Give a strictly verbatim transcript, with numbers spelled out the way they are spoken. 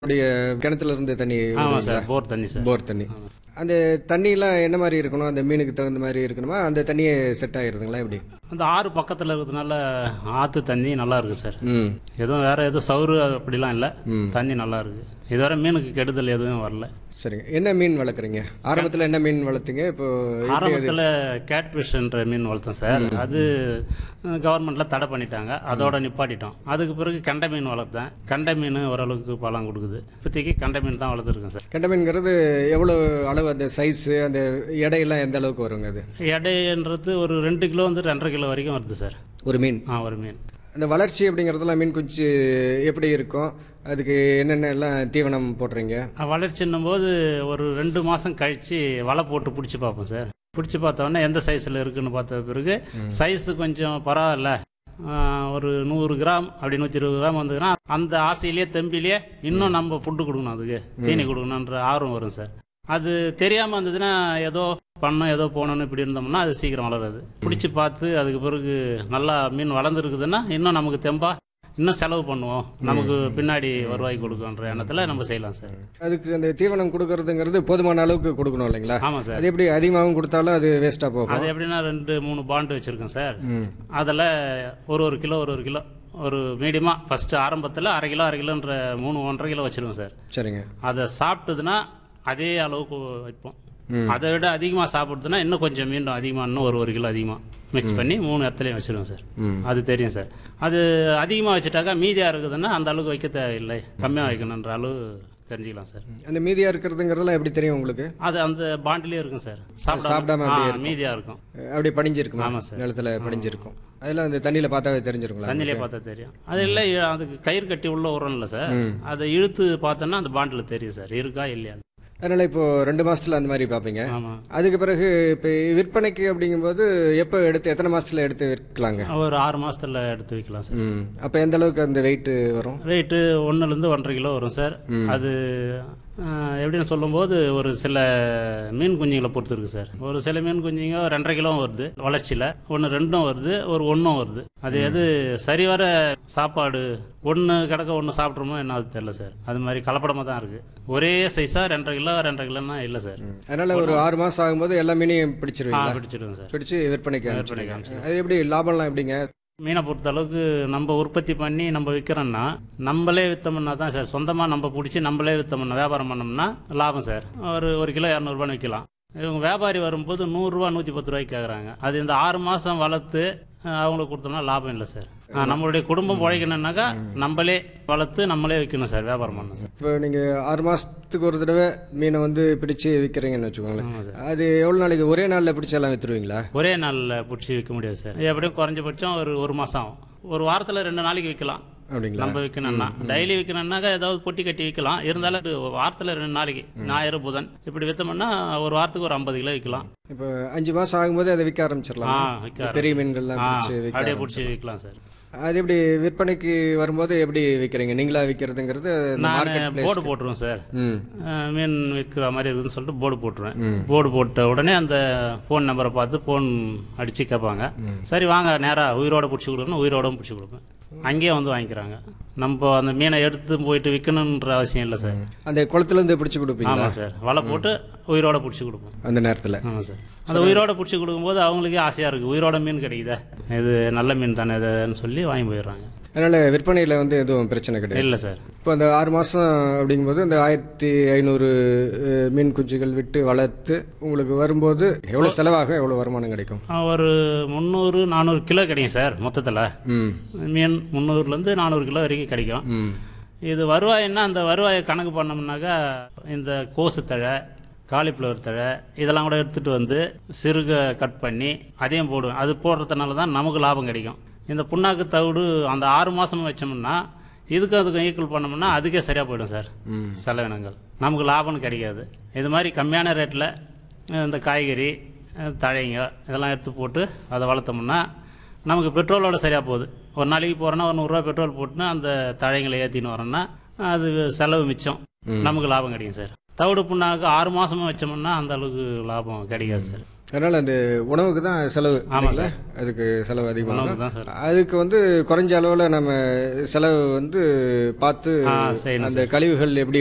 உடைய கிணத்துல இருந்து தண்ணி ஆமாம் விடுவீங்களா? சார், போர் தண்ணி சார். போர் தண்ணி. அந்த தண்ணியெல்லாம் என்ன மாதிரி இருக்கணும்? அந்த மீனுக்கு தகுந்த மாதிரி இருக்கணுமா? அந்த தண்ணியே செட் ஆகிருதுங்களா எப்படி? அந்த ஆறு பக்கத்தில் இருக்கிறதுனால ஆற்று தண்ணி நல்லா இருக்குது சார். ம் எதுவும் வேறு எதுவும் சவுறு அப்படிலாம் இல்லை, தண்ணி நல்லா இருக்குது. இதுவரை மீனுக்கு கெடுதல் எதுவும் வரல. சரிங்க. என்ன மீன் வளர்க்குறீங்க? ஆரம்பத்தில் என்ன மீன் வளர்த்தீங்க? இப்போ எப்படி அது? ஆரம்பத்தில் கேட்ஃபிஷ்ன்ற மீன் வளர்த்தோம் சார். அது கவர்மெண்ட்டில் தடை பண்ணிட்டாங்க, அதோட நிப்பாட்டிட்டோம். அதுக்கு பிறகு கெண்டை மீன் வளர்த்தேன். கெண்டை மீன் ஓரளவுக்கு பலம் கொடுக்குது. இப்போதைக்கு கெண்டை மீன் தான் வளர்த்துருக்கேன் சார். கெண்டை மீன்கிறது எவ்வளோ அளவு? அந்த சைஸு அந்த எடையெல்லாம் எந்த அளவுக்கு வருங்க அது? எடைன்றது ஒரு ரெண்டு கிலோ வந்து ரெண்டரை கிலோ வரைக்கும் வருது சார் ஒரு மீன். ஆ ஒரு மீன். அந்த வளர்ச்சி அப்படிங்கிறதுலாம் மீன் குஞ்சு எப்படி இருக்கும்? அதுக்கு என்னென்ன எல்லாம் தீவனம் போடுறீங்க? வளர்ச்சின்னும் போது ஒரு ரெண்டு மாதம் கழித்து வலை போட்டு பிடிச்சி பார்ப்போம் சார். பிடிச்சி பார்த்தோன்னே எந்த சைஸில் இருக்குதுன்னு பார்த்த பிறகு சைஸு கொஞ்சம் பரவாயில்ல, ஒரு நூறு கிராம் அப்படி நூற்றி இருபது கிராம் வந்துதுன்னா அந்த ஆசையிலேயே தெம்பிலேயே இன்னும் நம்ம ஃபுட்டு கொடுக்கணும், அதுக்கு தீனி கொடுக்கணுன்ற ஆர்வம் வரும் சார். அது தெரியாமல் இருந்ததுன்னா ஏதோ பண்ணோம் ஏதோ போனோன்னு இப்படி இருந்தோம்னா அது சீக்கிரம் வளராது. பிடிச்சி பார்த்து அதுக்கு பிறகு நல்லா மீன் வளர்ந்துருக்குதுன்னா இன்னும் நமக்கு தெம்பா இன்னும் செலவு பண்ணுவோம், நமக்கு பின்னாடி வருவாய் கொடுக்குன்ற எண்ணத்தில் நம்ம செய்யலாம் சார். அதுக்கு அந்த தீவனம் கொடுக்கறதுங்கிறது போதுமான அளவுக்கு கொடுக்கணும் இல்லைங்களா? ஆமாம் சார். அது எப்படி அதிகமாகவும் கொடுத்தாலும் அது வேஸ்ட்டாக போகும்? அது எப்படின்னா ரெண்டு மூணு பாண்டு வச்சுருக்கேன் சார். அதில் ஒரு ஒரு கிலோ ஒரு ஒரு கிலோ ஒரு மீடியமாக ஃபஸ்ட்டு ஆரம்பத்தில் அரை கிலோ அரை கிலோன்ற மூணு ஒன்றரை கிலோ வச்சுருவோம் சார். சரிங்க. அதை சாப்பிட்டதுன்னா அதே அளவுக்கு வைப்போம். அதை விட அதிகமாக சாப்பிடுதுன்னா இன்னும் கொஞ்சம் மீண்டும் அதிகமாக இன்னும் ஒரு ஒரு கிலோ அதிகமாக மிக்ஸ் பண்ணி மூணு இடத்துலையும் வச்சுருவோம் சார். அது தெரியும் சார். அது அதிகமாக வச்சுட்டாக்கா மீதியாக இருக்குதுன்னா அந்த அளவுக்கு வைக்க தேவையில்லை, கம்மியாக வைக்கணுன்ற அளவு தெரிஞ்சுக்கலாம் சார். அந்த மீதியாக இருக்கிறதுங்கிறதெல்லாம் எப்படி தெரியும் உங்களுக்கு? அது அந்த பாண்டிலே இருக்கும் சார். சாப்பிடாம மீதியாக இருக்கும், அப்படி படிஞ்சிருக்கும். ஆமாம் சார், நிலத்தில் படிஞ்சிருக்கும். அதெல்லாம் அந்த தண்ணியில் பார்த்தாவே தெரிஞ்சிருங்களா? தண்ணியிலே பார்த்தா தெரியும். அது இல்லை, அதுக்கு கயிறு கட்டி உள்ள உரம் இல்லை சார். அதை இழுத்து பார்த்தோன்னா அந்த பாண்டில் தெரியும் சார் இருக்கா இல்லையான்னு. அதனால் இப்போது ரெண்டு மாதத்தில் அந்த மாதிரி பார்ப்பீங்க. ஆமாம். அதுக்கு பிறகு இப்போ விற்பனைக்கு அப்படிங்கும்போது எப்போ எடுத்து எத்தனை மாதத்தில் எடுத்து விற்கலாங்க? ஒரு ஆறு மாதத்தில் எடுத்து விற்கலாம் சார். ம் அப்போ எந்த அளவுக்கு அந்த வெயிட்டு வரும்? வெயிட்டு ஒன்றுலேருந்து ஒன்றரை கிலோ வரும் சார். அது எப்படின்னு சொல்லும்போது ஒரு சில மீன் குஞ்சுங்களை பொறுத்து இருக்குது சார். ஒரு சில மீன் குஞ்சுங்க ரெண்டரை கிலோ வருது வளர்ச்சியில், ஒன்று ரெண்டும் வருது, ஒரு ஒன்றும் வருது. அது எது சரிவர சாப்பாடு ஒன்று கிடக்க ஒன்று சாப்பிட்றோமோ என்ன அது தெரியல சார். அது மாதிரி கலப்படமாக தான் இருக்குது. ஒரே சைஸாக ரெண்டரை கிலோ ரெண்டரை கிலோன்னா இல்லை சார். அதனால் ஒரு ஆறு மாதம் ஆகும்போது எல்லா மீனையும் பிடிச்சிருவீங்க? பிடிச்சிடுவோம் சார். பிடிச்சி விற்பனைக்கு விற்பனைக்கு அது எப்படி லாபம்லாம் எப்படிங்க? மீனை பொறுத்த அளவுக்கு நம்ம உற்பத்தி பண்ணி நம்ம விற்கிறோன்னா நம்மளே விற்றோம்னா தான் சார். சொந்தமாக நம்ம பிடிச்சி நம்மளே விற்றோம்னா வியாபாரம் பண்ணோம்னா லாபம் சார். ஒரு ஒரு கிலோ இரநூறுபான்னு விற்கலாம். இவங்க வியாபாரி வரும்போது நூறுரூவா நூற்றி பத்து ரூபாய்க்கு கேட்குறாங்க. அது இந்த ஆறு மாதம் வளர்த்து அவங்களுக்கு கொடுத்தோம்னா லாபம் இல்லை சார். நம்மளுடைய குடும்பம் உழைக்கணுன்னாக்கா நம்மளே வளர்த்து நம்மளே விற்கணும் சார், வியாபாரம் பண்ணணும் சார். இப்போ நீங்கள் ஆறு மாதத்துக்கு ஒரு தடவை மீனை வந்து பிடிச்சி விற்கிறீங்கன்னு வச்சுக்கோங்களேன். அது எவ்வளோ நாளைக்கு ஒரே நாளில் பிடிச்சி எல்லாம் விற்றுருவீங்களா? ஒரே நாளில் பிடிச்சி விற்க முடியாது சார். எப்படியும் குறைஞ்சபட்சம் ஒரு ஒரு மாதம் ஆகும். ஒரு வாரத்தில் ரெண்டு நாளைக்கு விற்கலாம் அப்படிங்களா? நம்ம விற்கணும்னா டெய்லி விற்கணும்னாக்கா ஏதாவது பொட்டி கட்டி விற்கலாம். இருந்தாலும் ஒரு வாரத்தில் ரெண்டு நாளைக்கு ஞாயிறு புதன் இப்படி விற்றோம்னா ஒரு வாரத்துக்கு ஒரு ஐம்பது கிலோ விற்கலாம். இப்போ அஞ்சு மாதம் ஆகும்போது அதை விற்க ஆரம்பிச்சிடலாம். பெரிய மீன்கள்லாம் அப்படியே பிடிச்சி விற்கலாம் சார். அது எப்படி விற்பனைக்கு வரும்போது எப்படி விற்கிறீங்க? நீங்களா விற்கிறதுங்கிறது? நான் போர்டு போட்டுருவேன் சார். மீன் விற்கிற மாதிரி இருக்குதுன்னு சொல்லிட்டு போர்டு போட்டுருவேன். போர்டு போட்ட உடனே அந்த ஃபோன் நம்பரை பார்த்து ஃபோன் அடித்து கேட்பாங்க. சரி வாங்க நேராக உயிரோட பிடிச்சி கொடுக்கணும், உயிரோட பிடிச்சி கொடுப்பேன். அங்கேயே வந்து வாங்கிக்கிறாங்க. நம்ம அந்த மீனை எடுத்து போயிட்டு விற்கணுன்ற அவசியம் இல்லை சார். அந்த குளத்துலேருந்து பிடிச்சி கொடுப்பீங்க? ஆமாம் சார், வலை போட்டு உயிரோட பிடிச்சி கொடுப்போம் அந்த நேரத்தில். ஆமாம் சார். அந்த உயிரோட பிடிச்சி கொடுக்கும்போது அவங்களுக்கே ஆசையாக இருக்குது, உயிரோட மீன் கிடைக்குதா, இது நல்ல மீன் தானே இதுன்னு சொல்லி வாங்கி போயிடுறாங்க. அதனால் விற்பனையில் வந்து எதுவும் பிரச்சனை கிடையாது? இல்லை சார். இப்போ அந்த ஆறு மாதம் அப்படிங்கும்போது அந்த ஆயிரத்தி ஐநூறு மீன் குஞ்சுகள் விட்டு வளர்த்து உங்களுக்கு வரும்போது எவ்வளோ செலவாகும், எவ்வளோ வருமானம் கிடைக்கும்? ஒரு முந்நூறு நானூறு கிலோ கிடைக்கும் சார் மொத்தத்தில். மீன் முந்நூறுலேருந்து நானூறு கிலோ வரைக்கும் கிடைக்கும். இது வருவாயின்னா அந்த வருவாயை கணக்கு பண்ணோம்னாக்கா இந்த கோசு தழை, காலிஃப்ளவர் தழை இதெல்லாம் கூட எடுத்துகிட்டு வந்து சிறுக கட் பண்ணி அதையும் போடுவேன். அது போடுறதுனால தான் நமக்கு லாபம் கிடைக்கும். இந்த புண்ணாக்கு தவிடு அந்த ஆறு மாதமும் வச்சோம்னா இதுக்கு அதுக்கும் ஈக்குவல் பண்ணோம்னா அதுக்கே சரியாக போயிடும் சார் செலவினங்கள். நமக்கு லாபம்னு கிடைக்காது. இது மாதிரி கம்மியான ரேட்டில் இந்த காய்கறி தழைங்க இதெல்லாம் எடுத்து போட்டு அதை வளர்த்தோம்னா நமக்கு பெட்ரோலோட சரியாக போகுது. ஒரு நாளைக்கு போகிறோன்னா ஒரு நூறுரூவா பெட்ரோல் போட்டுன்னா அந்த தழைங்களை ஏற்றின்னு வரோன்னா அது செலவு மிச்சம், நமக்கு லாபம் கிடைக்கும் சார். தவிடு புண்ணாக்கு ஆறு மாதமும் வச்சோம்னா அந்த அளவுக்கு லாபம் கிடைக்காது சார். அதனால் அந்த உணவுக்கு தான் செலவு. ஆமாம் சார், அதுக்கு செலவு அதிகமாக உணவுக்கு தான் சார். அதுக்கு வந்து குறைஞ்ச அளவில் நம்ம செலவு வந்து பார்த்து ஆ, செய்யணும் அந்த கழிவுகள் எப்படி